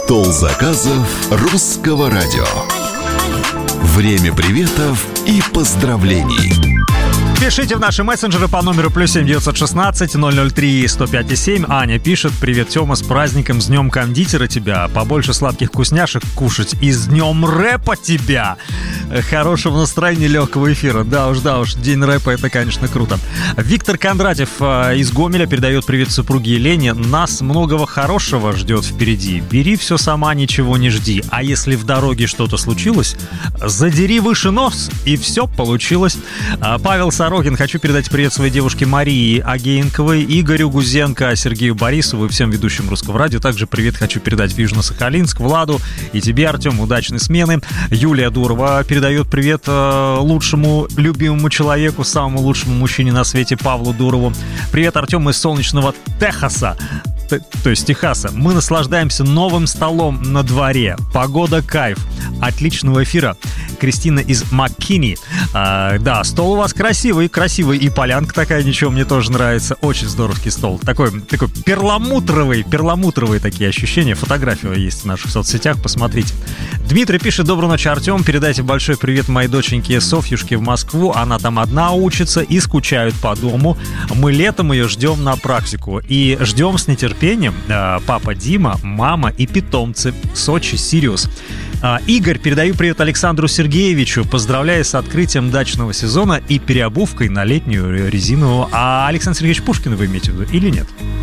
Стол заказов Русского радио. Время приветов и поздравлений. Пишите в наши мессенджеры по номеру +7 916 003 105 7. Аня пишет: привет, Тёма, с праздником, с днем кондитера тебя. Побольше сладких вкусняшек кушать и с днем рэпа тебя. Хорошего настроения, легкого эфира. Да уж, день рэпа, это, конечно, круто. Виктор Кондратьев из Гомеля передает привет супруге Елене. Нас многого хорошего ждет впереди. Бери все сама, ничего не жди. А если в дороге что-то случилось, задери выше нос, и все получилось. Павел Сорокин: хочу передать привет своей девушке Марии Агеенковой, Игорю Гузенко, Сергею Борисову и всем ведущим Русского радио. Также привет хочу передать в Южно-Сахалинск, Владу и тебе, Артем. Удачной смены. Юлия Дурова передает привет лучшему любимому человеку, самому лучшему мужчине на свете, Павлу Дурову. Привет, Артем, из солнечного Техаса. То есть Техаса. Мы наслаждаемся новым столом на дворе. Погода кайф. Отличного эфира. Кристина из МакКинни. Да, стол у вас красивый, и полянка такая, ничего, мне тоже нравится. Очень здоровский стол. Такой перламутровые такие ощущения. Фотография есть в наших соцсетях, посмотрите. Дмитрий пишет: доброй ночи, Артем. Передайте большой привет моей доченьке Софьюшке в Москву. Она там одна учится и скучает по дому. Мы летом ее ждем на практику. И ждем с нетерпением папа Дима, мама и питомцы. Сочи, Сириус. Игорь, передаю привет Александру Сергеевичу. Поздравляю с открытием дачного сезона и переобувкой на летнюю резиновую. А Александр Сергеевич Пушкин вы имеете в виду или нет?